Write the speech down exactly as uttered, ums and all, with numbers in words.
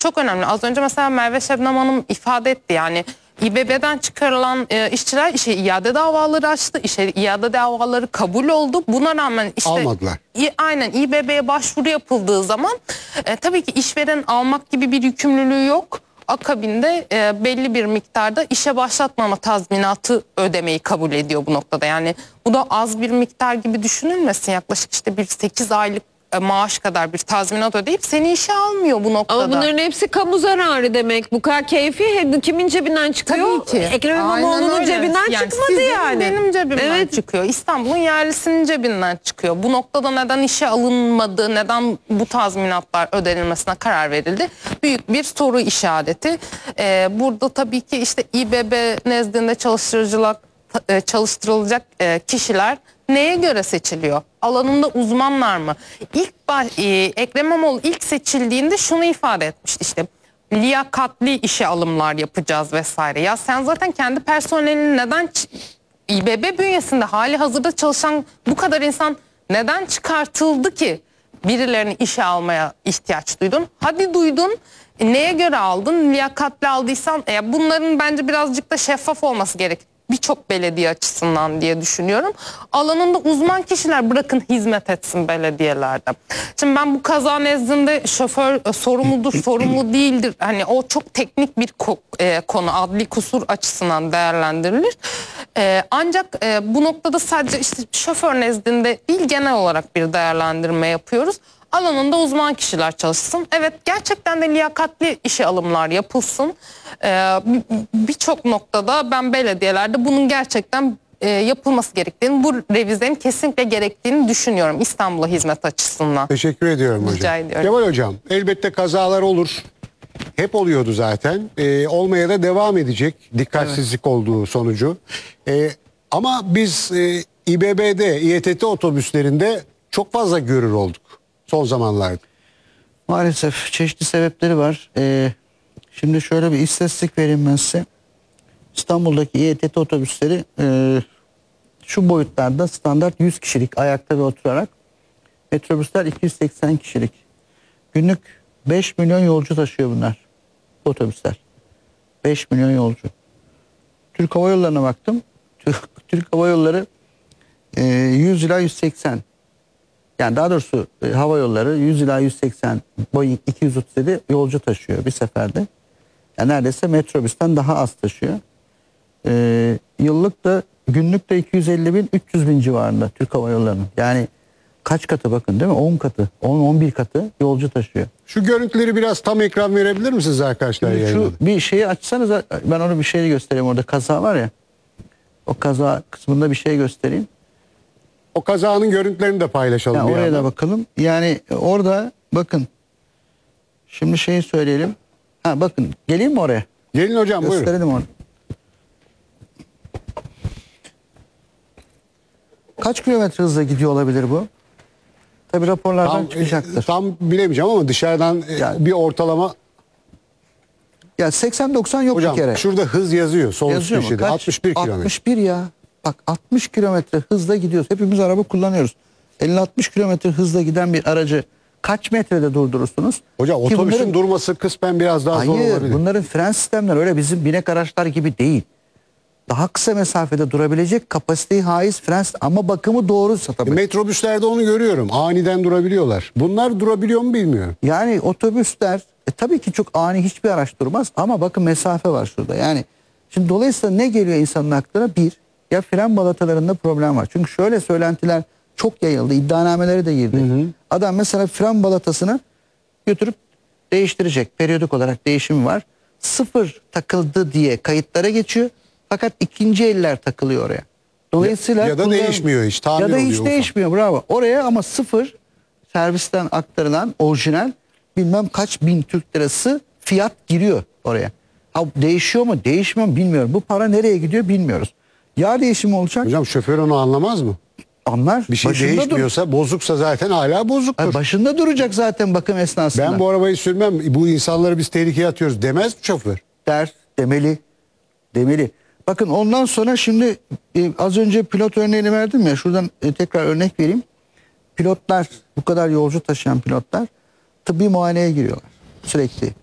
çok önemli. Az önce mesela Merve Şebnem Hanım ifade etti, yani İBB'den çıkarılan e, işçiler işe iade davaları açtı. İşe iade davaları kabul oldu. Buna rağmen işte almadılar. İ, aynen İBB'ye başvuru yapıldığı zaman e, tabii ki işveren almak gibi bir yükümlülüğü yok. Akabinde e, belli bir miktarda işe başlatmama tazminatı ödemeyi kabul ediyor bu noktada. Yani bu da az bir miktar gibi düşünülmesin. Yaklaşık işte bir sekiz aylık maaş kadar bir tazminat ödeyip seni işe almıyor bu noktada. Ama bunların hepsi kamu zararı demek. Bu kadar keyfi kimin cebinden çıkıyor? Tabii ki. Ekrem İmamoğlu'nun cebinden yani çıkmadı sizin, yani. Benim cebimden Evet. çıkıyor. İstanbul'un yerlisinin cebinden çıkıyor. Bu noktada neden işe alınmadı, neden bu tazminatlar ödenilmesine karar verildi? Büyük bir soru işareti. Ee, burada tabii ki işte İBB nezdinde çalıştırıcılar, çalıştırılacak kişiler neye göre seçiliyor? Alanında uzmanlar mı? İlk baş, e, Ekrem İmamoğlu ilk seçildiğinde şunu ifade etmişti, işte liyakatli işe alımlar yapacağız vesaire. Ya sen zaten kendi personelini neden İBB bünyesinde hali hazırda çalışan bu kadar insan neden çıkartıldı ki birilerini işe almaya ihtiyaç duydun? Hadi duydun. E, neye göre aldın? Liyakatli aldıysan e, bunların bence birazcık da şeffaf olması gerek. Birçok belediye açısından diye düşünüyorum. Alanında uzman kişiler bırakın hizmet etsin belediyelerde. Şimdi ben bu kaza nezdinde şoför sorumludur, sorumlu değildir. Hani o çok teknik bir konu, adli kusur açısından değerlendirilir. Ancak bu noktada sadece işte şoför nezdinde değil, genel olarak bir değerlendirme yapıyoruz. Alanında uzman kişiler çalışsın. Evet, gerçekten de liyakatli işe alımlar yapılsın. Ee, Birçok noktada ben belediyelerde bunun gerçekten e, yapılması gerektiğini, bu revizenin kesinlikle gerektiğini düşünüyorum İstanbul'a hizmet açısından. Teşekkür ediyorum hocam. Rica ediyorum. Kemal hocam, elbette kazalar olur. Hep oluyordu zaten. Ee, olmaya da devam edecek dikkatsizlik evet. olduğu sonucu. Ee, ama biz e, İBB'de, İETT otobüslerinde çok fazla görür olduk son zamanlarda. Maalesef çeşitli sebepleri var. Ee, şimdi şöyle bir istatistik vereyim ben size. İstanbul'daki İETT otobüsleri e, şu boyutlarda standart yüz kişilik ayakta ve oturarak, metrobüsler iki yüz seksen kişilik. Günlük beş milyon yolcu taşıyor bunlar. Otobüsler. beş milyon yolcu. Türk Hava Yolları'na baktım. Türk, Türk Hava Yolları e, yüz ila yüz seksen. Yani daha doğrusu e, hava yolları yüz ila yüz seksen, Boeing iki yüz otuz yedi yolcu taşıyor bir seferde. Yani neredeyse metrobüsten daha az taşıyor. E, yıllık da günlük de iki yüz elli bin üç yüz bin civarında Türk Hava Yolları'nın. Yani kaç katı bakın değil mi? on katı, on on bir katı yolcu taşıyor. Şu görüntüleri biraz tam ekran verebilir misiniz arkadaşlar? Şimdi şu bir şeyi açsanız, ben onu bir şey göstereyim, orada kaza var ya. O kaza kısmında bir şey göstereyim. O kazanın görüntülerini de paylaşalım. Yani oraya yandan da bakalım. Yani orada bakın. Şimdi şeyi söyleyelim. Ha bakın, geleyim mi oraya? Gelin hocam, buyurun. Gösterelim onu. Kaç kilometre hızla gidiyor olabilir bu? Tabii raporlardan Tam, çıkacaktır. tam bilemeyeceğim ama dışarıdan yani, bir ortalama. Ya seksen doksan yok hocam, bir kere. Şurada hız yazıyor. Sol üst Yazıyor mu? köşede. Kaç? altmış bir kilometre. altmış bir ya. Bak, altmış kilometre hızla gidiyoruz. Hepimiz araba kullanıyoruz. elli altmış kilometre hızla giden bir aracı kaç metrede durdurursunuz? Hocam Ki otobüsün bunların, durması kısmen biraz daha hayır, zor olabilir. bunların fren sistemleri öyle bizim binek araçlar gibi değil. Daha kısa mesafede durabilecek kapasiteyi haiz fren, ama bakımı doğruysa tabii. E, metrobüslerde onu görüyorum. Aniden durabiliyorlar. Bunlar durabiliyor mu bilmiyorum. Yani otobüsler e, tabii ki çok ani hiçbir araç durmaz, ama bakın mesafe var şurada. Yani şimdi dolayısıyla ne geliyor insanın aklına? Bir, ya fren balatalarında problem var. Çünkü şöyle söylentiler çok yayıldı. İddianameleri de girdi. Hı hı. Adam mesela fren balatasını götürüp değiştirecek. Periyodik olarak değişimi var. Sıfır takıldı diye kayıtlara geçiyor. Fakat ikinci eller takılıyor oraya. Dolayısıyla ya, ya da kullan... değişmiyor hiç. Tamir ya da hiç oluyor değişmiyor. Ufak. Bravo. Oraya ama sıfır servisten aktarılan orijinal bilmem kaç bin Türk lirası fiyat giriyor oraya. Ha, değişiyor mu değişmiyor mu bilmiyorum. Bu para nereye gidiyor bilmiyoruz. Yağ değişimi olacak. Hocam şoför onu anlamaz mı? Anlar. Bir şey değişmiyorsa dur. Bozuksa zaten hala bozuktur. Ay, başında duracak zaten bakım esnasında. Ben bu arabayı sürmem. Bu insanları biz tehlikeye atıyoruz demez mi şoför? Der, demeli. Demeli. Bakın ondan sonra şimdi e, az önce pilot örneğini verdim ya, şuradan e, tekrar örnek vereyim. Pilotlar, bu kadar yolcu taşıyan pilotlar tıbbi muayeneye giriyorlar sürekli.